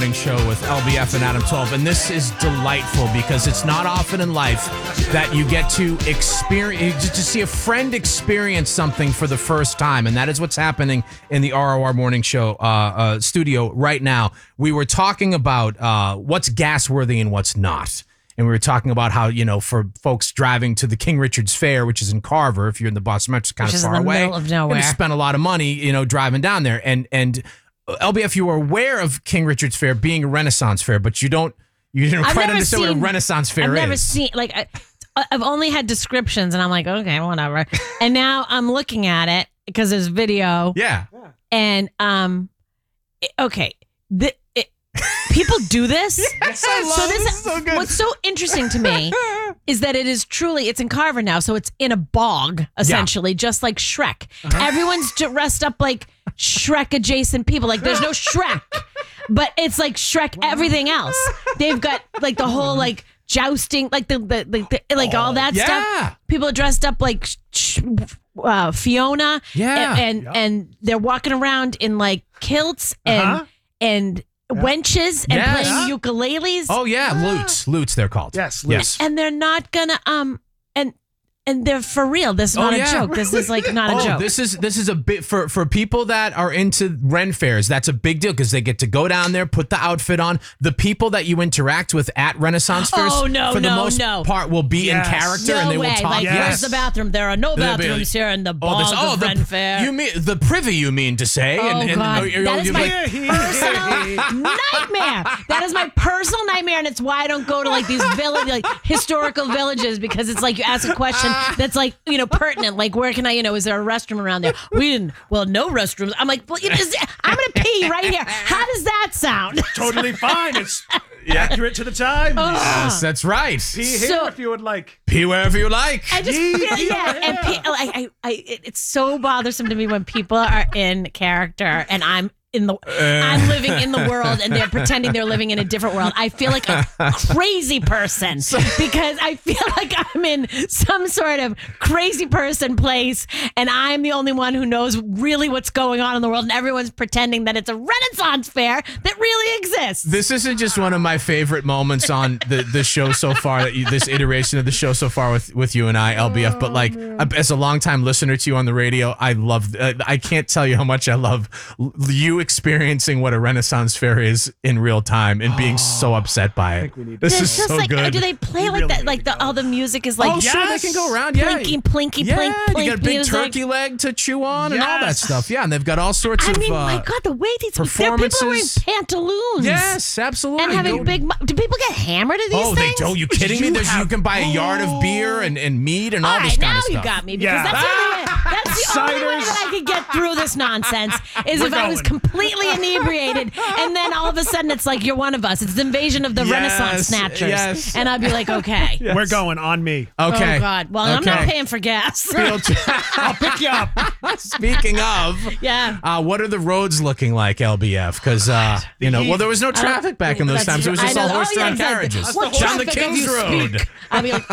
Morning Show with LBF and Adam 12. And this is delightful because it's not often in life that you get to experience, to see a friend experience something for the first time. And that is what's happening in the ROR Morning Show studio right now. We were talking about what's gas worthy and what's not. And we were talking about how, you know, for folks driving to the King Richard's Fair, which is in Carver, if you're in the Boston Metro, it's kind of far away. Middle of nowhere. You're going to spend a lot of money, you know, driving down there. And LBF, you were aware of King Richard's Fair being a Renaissance fair, but you didn't quite understand what a Renaissance fair is. I've never seen, like, I've only had descriptions, and I'm like, okay, whatever. And now I'm looking at it because there's video. Yeah. And okay, people do this. Yes, I love this. This is so good. What's so interesting to me is that it's in Carver now, so it's in a bog, essentially, just like Shrek. Everyone's dressed up like Shrek adjacent people. Like, there's no Shrek, but it's like Shrek everything else. They've got like the whole like jousting, like the all that stuff. People are dressed up like Fiona. Yeah. And they're walking around in like kilts and wenches and playing ukuleles. Oh yeah, lutes they're called. Yes, lutes. And they're not gonna and they're for real. This is not a joke. This is like not a joke. This is a bit for people that are into Ren fairs. That's a big deal because they get to go down there, put the outfit on. The people that you interact with at Renaissance fairs, for the most part, will be in character and they will talk. Like, where's the bathroom? There are no bathrooms here in the bog of Ren Fair. You mean the privy? You mean to say? God, that is my personal nightmare. That is my personal nightmare, and it's why I don't go to like these historical villages, because it's like you ask a question that's like, you know, pertinent. Like, where can I, you know, is there a restroom around there? No restrooms. I'm like, well, I'm going to pee right here. How does that sound? Totally fine. It's accurate to the time. Yes, that's right. Pee here if you would like. Pee wherever you like. I just feel, and it's so bothersome to me when people are in character and I'm living in the world and they're pretending they're living in a different world. I feel like a crazy person because I feel like I'm in some sort of crazy person place and I'm the only one who knows really what's going on in the world, and everyone's pretending that it's a Renaissance fair that really exists. This isn't just one of my favorite moments on the show so far, this iteration of the show so far with you and I, LBF, but like as a longtime listener to you on the radio, I can't tell you how much I love you experiencing what a Renaissance fair is in real time and being so upset by it. This is so like, good. Do they play like that? Like all the music is like, sure, they can go around. Plinky, plink, you got a big music. turkey leg to chew on and all that stuff. Yeah, and they've got all sorts of my God, the way these performances. People are wearing pantaloons. Yes, absolutely. And having do people get hammered at these things? Are you kidding me? You can buy a yard of beer and meat and all this kind of stuff. Now you got me, because that's the only way that I could get through this nonsense is if I was completely inebriated. And then all of a sudden it's like, you're one of us. It's the invasion of the Renaissance snatchers. Yes. And I'd be like, okay. Yes. We're going on me. Okay. Oh, God. Well, I'm not paying for gas. I'll pick you up. Speaking of, what are the roads looking like, LBF? Because, there was no traffic back in those times. It was just all horse-drawn carriages. Down the King's Road. I'd be like,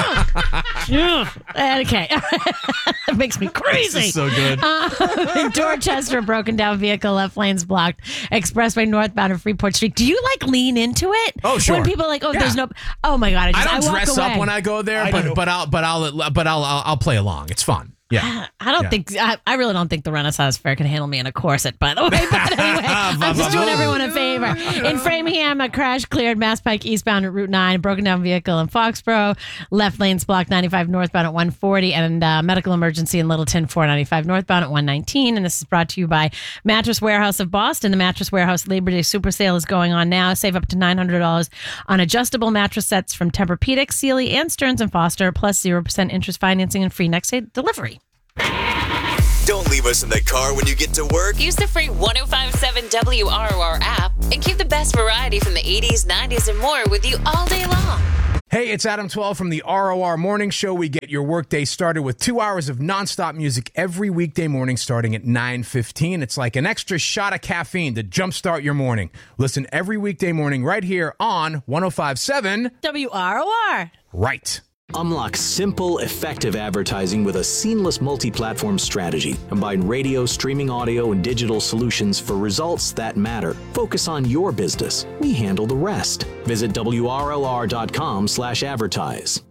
okay. It makes me crazy. This is so good. In Dorchester, broken down vehicle, left lanes blocked. Expressway northbound of Freeport Street. Do you like lean into it? Oh, sure. When people are like, there's no. Oh my God! I don't walk dress away. up when I go there, but I'll play along. It's fun. Yeah. I don't think, I really don't think the Renaissance Fair can handle me in a corset, by the way. But anyway, I'm just doing everyone a favor. In Framingham, a crash cleared Mass Pike eastbound at Route 9, broken down vehicle in Foxborough, left lanes blocked 95 northbound at 140, and medical emergency in Littleton, 495 northbound at 119. And this is brought to you by Mattress Warehouse of Boston. The Mattress Warehouse Labor Day Super Sale is going on now. Save up to $900 on adjustable mattress sets from Tempur-Pedic, Sealy, and Stearns & Foster, plus 0% interest financing and free next day delivery. Don't leave us in the car when you get to work. Use the free 105.7 WROR app and keep the best variety from the 80s, 90s, and more with you all day long. Hey, it's Adam 12 from the ROR Morning Show. We get your workday started with 2 hours of nonstop music every weekday morning starting at 9:15. It's like an extra shot of caffeine to jumpstart your morning. Listen every weekday morning right here on 105.7 WROR. Right. Unlock simple, effective advertising with a seamless multi-platform strategy. Combine radio, streaming audio, and digital solutions for results that matter. Focus on your business. We handle the rest. Visit WRLR.com/advertise.